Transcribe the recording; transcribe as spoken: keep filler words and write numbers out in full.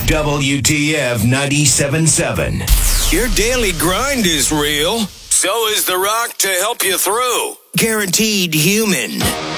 W T F ninety-seven point seven. Your daily grind is real. So is The Rock to help you through. Guaranteed human.